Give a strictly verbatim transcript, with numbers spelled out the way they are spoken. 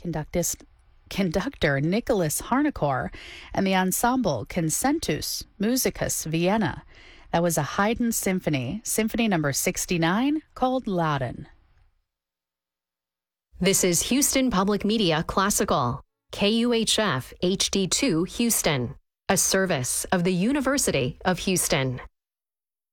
Conductus, conductor Nicholas Harnoncourt and the ensemble Concentus Musicus Vienna. That was a Haydn symphony, symphony number sixty-nine, called Laden. This is Houston Public Media Classical, K U H F H D two Houston, a service of the University of Houston.